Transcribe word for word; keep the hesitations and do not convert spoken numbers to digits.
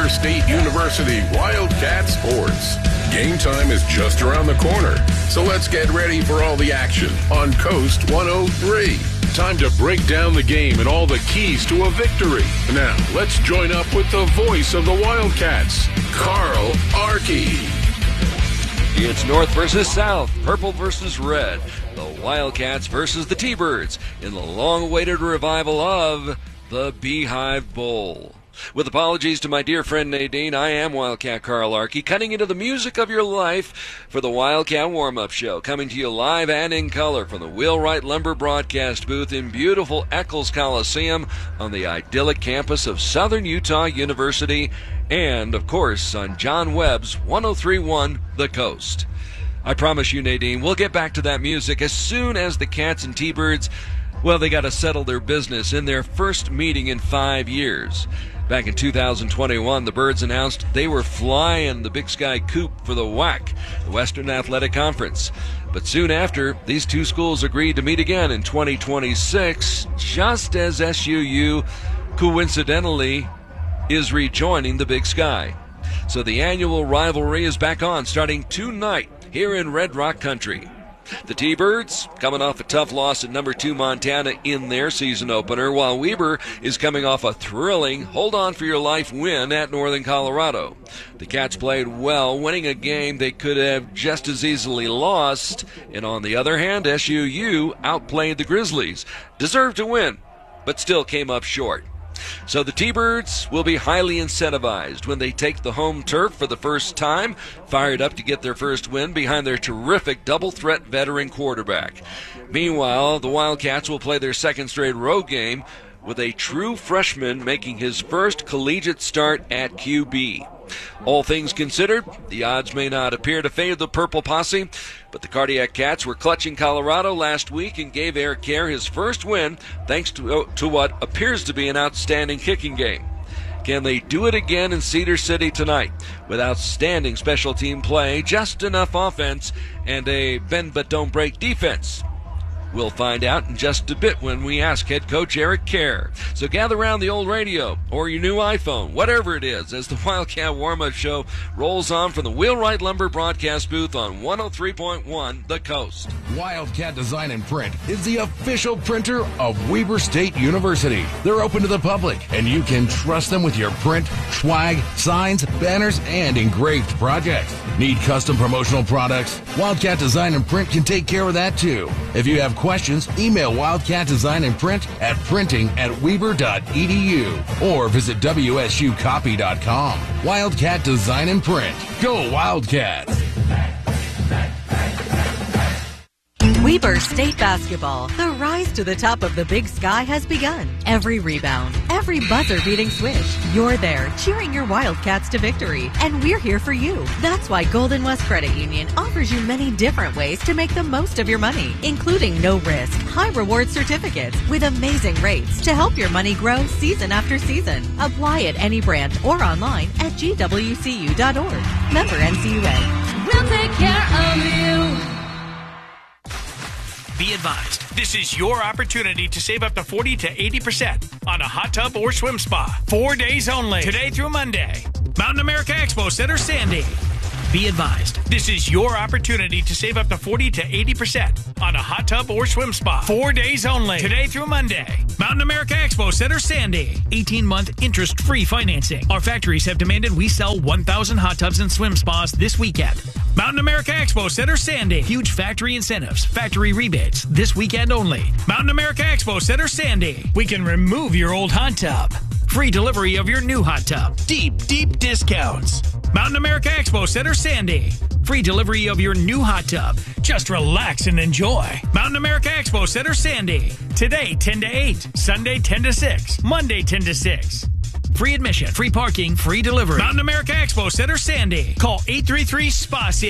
Weber State University Wildcat Sports. Game time is just around the corner, so let's get ready for all the action on Coast one oh three. Time to break down the game and all the keys to a victory. Now, let's join up with the voice of the Wildcats, Carl Archie. It's North versus South, purple versus red, the Wildcats versus the T-Birds in the long-awaited revival of the Beehive Bowl. With apologies to my dear friend Nadine, I am Wildcat Carl Archie, cutting into the music of your life for the Wildcat Warm-Up Show, coming to you live and in color from the Wheelwright Lumber broadcast booth in beautiful Eccles Coliseum on the idyllic campus of Southern Utah University, and, of course, on John Webb's one oh three point one The Coast. I promise you, Nadine, we'll get back to that music as soon as the Cats and T-Birds, well, they got to settle their business in their first meeting in five years. Back in two thousand twenty-one, the Birds announced they were flying the Big Sky Coop for the W A C, the Western Athletic Conference. But soon after, these two schools agreed to meet again in twenty twenty-six, just as S U U, coincidentally, is rejoining the Big Sky. So the annual rivalry is back on, starting tonight here in Red Rock Country. The T-Birds coming off a tough loss at number two Montana in their season opener, while Weber is coming off a thrilling hold-on-for-your-life win at Northern Colorado. The Cats played well, winning a game they could have just as easily lost, and on the other hand, S U U outplayed the Grizzlies. Deserved to win, but still came up short. So the T-Birds will be highly incentivized when they take the home turf for the first time, fired up to get their first win behind their terrific double-threat veteran quarterback. Meanwhile, the Wildcats will play their second straight road game with a true freshman making his first collegiate start at Q B. All things considered, the odds may not appear to favor the Purple Posse, but the Cardiac Cats were clutching Colorado last week and gave Eric Kerr his first win thanks to, to what appears to be an outstanding kicking game. Can they do it again in Cedar City tonight with outstanding special team play, just enough offense, and a bend but don't break defense? We'll find out in just a bit when we ask head coach Eric Kerr. So gather around the old radio or your new iPhone, whatever it is, as the Wildcat Warm-Up Show rolls on from the Wheelwright Lumber broadcast booth on one oh three point one The Coast. Wildcat Design and Print is the official printer of Weber State University. They're open to the public, and you can trust them with your print, swag, signs, banners, and engraved projects. Need custom promotional products? Wildcat Design and Print can take care of that too. If you have questions, email Wildcat Design and Print at printing at weber dot e d u or visit w s u copy dot com. Wildcat Design and Print. Go Wildcats! Weber State Basketball. The rise to the top of the Big Sky has begun. Every rebound, every buzzer-beating swish, you're there cheering your Wildcats to victory, and we're here for you. That's why Golden West Credit Union offers you many different ways to make the most of your money, including no-risk, high-reward certificates with amazing rates to help your money grow season after season. Apply at any branch or online at g w c u dot org. Member N C U A. We'll take care of you. Be advised, this is your opportunity to save up to forty to eighty percent on a hot tub or swim spa. Four days only, today through Monday. Mountain America Expo Center, Sandy. Be advised, this is your opportunity to save up to forty to eighty percent on a hot tub or swim spa. Four days only, today through Monday. Mountain America Expo Center, Sandy. eighteen-month interest-free financing. Our factories have demanded we sell one thousand hot tubs and swim spas this weekend. Mountain America Expo Center, Sandy. Huge factory incentives, factory rebates, this weekend only. Mountain America Expo Center, Sandy. We can remove your old hot tub. Free delivery of your new hot tub. Deep, deep discounts. Mountain America Expo Center, Sandy. Free delivery of your new hot tub. Just relax and enjoy. Mountain America Expo Center, Sandy. Today, ten to eight. Sunday, ten to six. Monday, ten to six. Free admission, free parking, free delivery. Mountain America Expo Center, Sandy. Call eight three three S P A